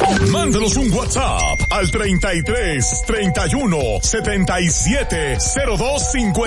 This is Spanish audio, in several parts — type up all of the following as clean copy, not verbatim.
Mándanos un WhatsApp al 33 31 77 02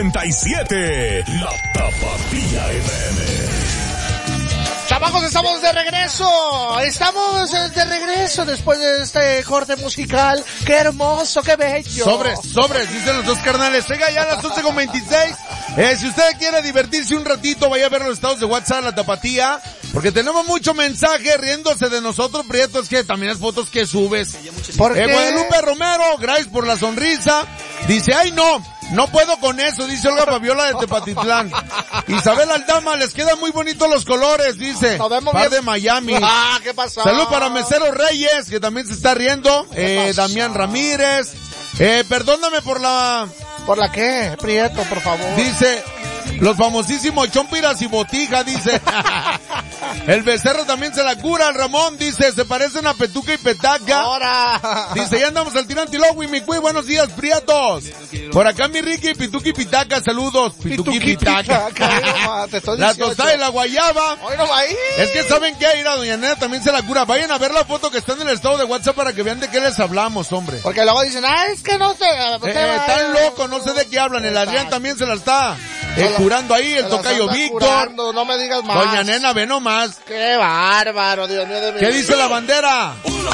57. La Tapatía FM. Chamacos, estamos de regreso. Estamos de regreso después de este corte musical. ¡Qué hermoso, qué bello! Sobres, dicen los dos carnales. Oiga, ya a las 11:26. Si usted quiere divertirse un ratito, vaya a ver los estados de WhatsApp, La Tapatía, porque tenemos mucho mensaje riéndose de nosotros, Prieto. Es que también las fotos que subes. ¿Por qué? Guadalupe Romero, gracias por la sonrisa. Dice, ay no puedo con eso, dice Olga Fabiola de Tepatitlán. Isabel Aldama, les quedan muy bonitos los colores, dice. Par de Miami. ¿Qué pasó? Salud para Mesero Reyes, que también se está riendo. Damián Ramírez. Perdóname por la... ¿Por la qué, Prieto, por favor? Dice, los famosísimos Chompiras y Botija, dice. El Becerro también se la cura. El Ramón dice, se parecen a Petuca y Petaca. ¡Ahora! Dice, ya andamos al tirante y mi cuy, buenos días, Prietos. Por acá mi Ricky, Pituca y Pitaca, saludos. Pituca y Pitaca. La tostada y la guayaba. Es que saben que ir a Doña Nena también se la cura. Vayan a ver la foto que está en el estado de WhatsApp para que vean de qué les hablamos, hombre. Porque luego dicen, es que no sé. Están locos, no sé de qué hablan. El Adrián también se la está curando ahí, el tocayo Víctor. No me digas más. Doña Nena, ve nomás. ¡Qué bárbaro, Dios mío de mi ¿Qué dice la bandera?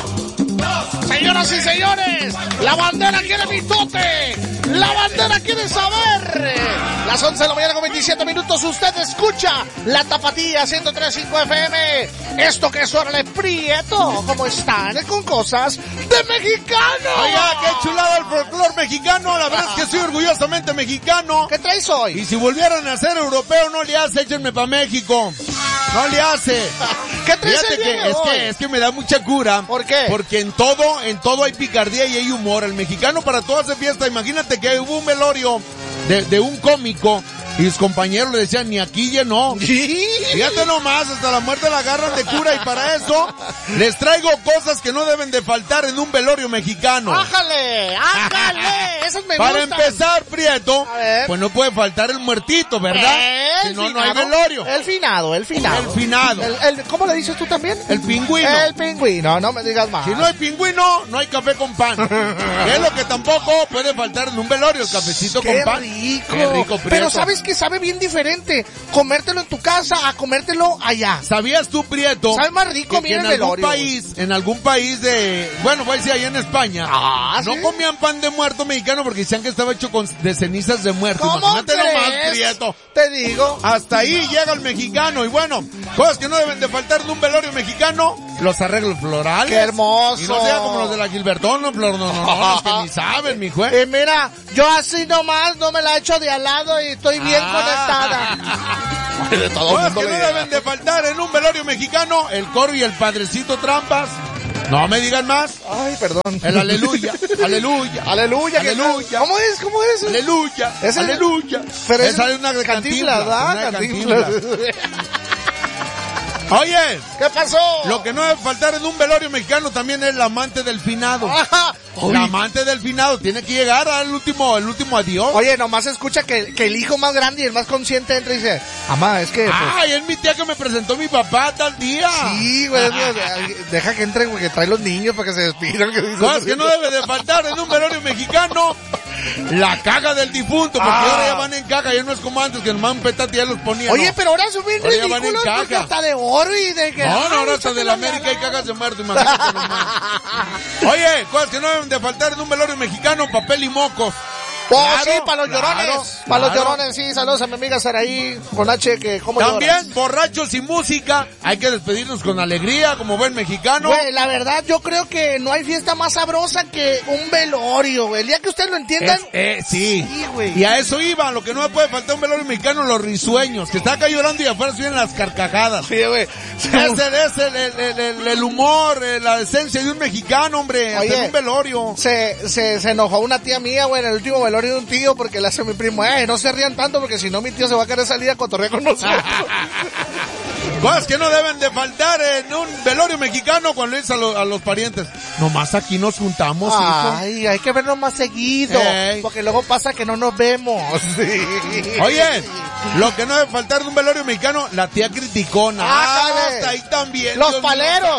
Señoras y señores, la bandera quiere mitote. La bandera quiere saber. Las 11 de la mañana con 27 minutos. Usted escucha La Tapatía 103.5 FM. Esto que es Órale Prieto. ¿Cómo están? Con cosas de mexicano. Oiga, qué chulada el folclor mexicano. La verdad es que soy orgullosamente mexicano. ¿Qué traes hoy? Y si volvieran a ser europeo, no le hace, échenme pa' México. No le hace. ¿Qué traes? Fíjate es que me da mucha cura. ¿Por qué? Porque en todo hay picardía y hay humor. El mexicano para todo hace fiesta. Imagínate que hubo un velorio de un cómico y sus compañeros le decían, ni aquí no. Fíjate nomás, hasta la muerte la agarran de cura, y para eso les traigo cosas que no deben de faltar en un velorio mexicano. ¡Ájale! Esas me Para gustan. Empezar, Prieto, pues no puede faltar el muertito, ¿verdad? Si no, no hay velorio. El finado. El finado. ¿Cómo le dices tú también? El pingüino. El pingüino, no me digas más. Si no hay pingüino, no hay café con pan. Es lo que tampoco puede faltar en un velorio, el cafecito con pan. Qué rico, Prieto. Pero ¿sabes que sabe bien diferente comértelo en tu casa a comértelo allá? ¿Sabías tú, Prieto? Sabe más rico, que en algún país de, bueno, voy a decir allá en España, no comían pan de muerto mexicano porque decían que estaba hecho de cenizas de muerto. Imagínate nomás, Prieto. Te digo. Hasta ahí llega el mexicano. Y bueno, cosas que no deben de faltar en un velorio mexicano, los arreglos florales. ¡Qué hermoso! Y no sea como los de la Gilbertón, no, los que ni saben, mi juez. Y mira, yo así nomás no me la echo de al lado y estoy bien conectada. Cosas que no deben de faltar en un velorio mexicano, el coro y el padrecito Trampas. No me digan más. Ay, perdón. El aleluya. ¿Cómo es? Aleluya. Es aleluya. Pero esa es una de Cantinflas, ¿verdad? Cantinflas. Oye, ¿qué pasó? Lo que no debe faltar en un velorio mexicano también es la amante del finado. La amante del finado tiene que llegar al último adiós. Oye, nomás escucha que el hijo más grande y el más consciente entra y dice, mamá, es que... Ay, es mi tía que me presentó mi papá tal día. Sí, güey, deja que entre, güey, que trae los niños para que se despidan. Cosas que no debe de faltar en un velorio mexicano. La caga del difunto, porque ahora ya van en caga, ya no es como antes que nomás un petate ya los ponía. Oye, pero ahora son bien ridículos porque hasta de oro y de que... No, ahora hasta de la América hay cagas de muerto, imagínate nomás. Oye, cosas que no deben de faltar en un velorio mexicano, papel y mocos. Sí, para los llorones. Para los llorones, sí. Saludos a mi amiga Saraí con H, que como también lloras. Borrachos y música. Hay que despedirnos con alegría, como buen mexicano. Güey, la verdad, yo creo que no hay fiesta más sabrosa que un velorio, güey. El día que ustedes lo entiendan. Sí, güey. Y a eso iba. Lo que no me puede faltar un velorio mexicano, los risueños. Que está acá llorando y afuera suben las carcajadas. Sí, güey. Es el humor, la esencia de un mexicano, hombre. Oye, en un velorio. Se enojó una tía mía, güey, en el último velorio de un tío porque le hace a mi primo, no se rían tanto porque si no mi tío se va a querer salir a cotorrear con nosotros. Cosas que no deben de faltar en un velorio mexicano cuando le dices a los parientes, nomás aquí nos juntamos. Ay, hijo. Hay que vernos más seguido, porque luego pasa que no nos vemos. Sí. Oye, lo que no debe faltar en un velorio mexicano, la tía criticona. Hasta ahí también. Los paleros.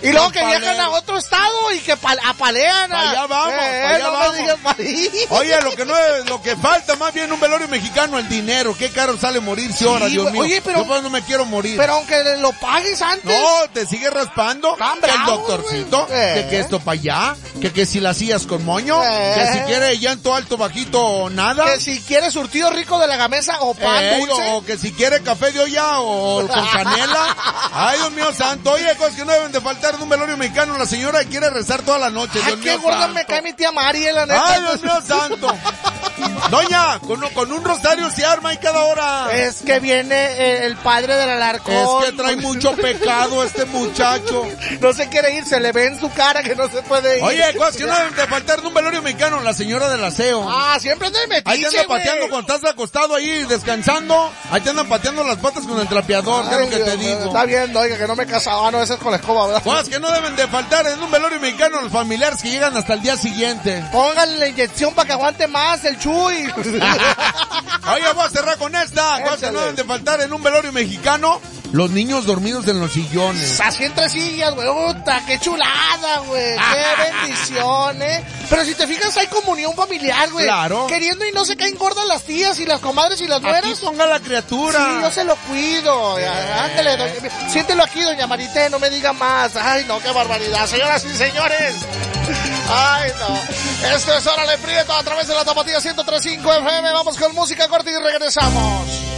Y luego que viajan a otro estado y que apalean a... Allá vamos, allá vamos. Oye, lo que falta más bien un velorio mexicano, el dinero. Qué caro sale morirse ahora, Dios mío. Oye, pero... Yo pues no me quiero morir. Pero aunque lo pagues antes... No, te sigue raspando. Que el doctorcito, que esto para allá, que si las sillas con moño, que si quiere llanto alto, bajito, nada. Que si quiere surtido rico de la gamesa o pan dulce. O que si quiere café de olla o con canela. Ay, Dios mío santo. Oye, cosas que no deben de faltar de un velorio mexicano. La señora quiere rezar toda la noche. Ay, qué gorda me cae mi tía Mari, la neta. Ay, Dios mío santo. Doña, con un rosario se arma ahí cada hora. Es que viene el padre del Alarcón. Es que trae mucho pecado este muchacho. No se quiere ir, se le ve en su cara que no se puede ir. Oye, cosas que no deben de faltar de un velorio mexicano. La señora del aseo. Ah, siempre anda metiche, ahí te anda pateando cuando estás acostado ahí descansando. Ahí te andan pateando las patas con el trapeador. ¿Qué es lo que te digo? Está viendo, oiga, que no me casaba, no, ese es con la escoba, ¿verdad? Cosas que no deben de faltar en un velorio mexicano. Los familiares que llegan hasta el día siguiente. Pónganle la inyección para que aguante más el Chuy. Oye, voy a cerrar con esta. Cosas que no deben de faltar en un velorio mexicano. Los niños dormidos en los sillones. Así entre sillas, güey. Puta, qué chulada, güey. Qué bendición, Pero si te fijas, hay comunión familiar, güey. Claro. Queriendo y no se caen gordas las tías y las comadres y las nueras. Aquí ponga la criatura. Sí, yo se lo cuido. Ándale, siéntelo aquí, doña Marité, no me diga más. Ay, no, qué barbaridad. Señoras y señores. Ay, no. Esto es Órale Prieto a través de la Tapatía 103.5 FM. Vamos con música corta y regresamos.